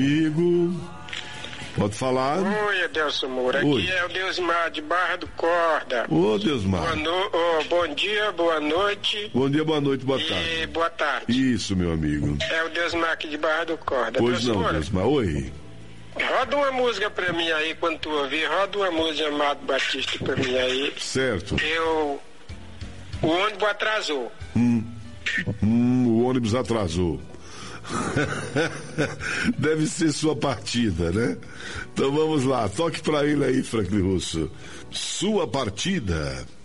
Amigo, pode falar? Oi, Adelson Moura. Oi. Aqui é o Deusmar de Barra do Corda. Ô, Deusmar. Bom dia, boa noite. Bom dia, boa noite, boa E tarde. boa tarde. Isso, meu amigo. É o Deusmar aqui de Barra do Corda. Pois Adelson não, Moura, Deusmar. Oi. roda uma música pra mim aí, quando tu ouvir. Roda uma música Amado Batista pra mim aí. Certo. O ônibus atrasou. O ônibus atrasou. Deve ser sua partida, né? Então vamos lá, toque pra ele aí, Franklin Russo. Sua partida.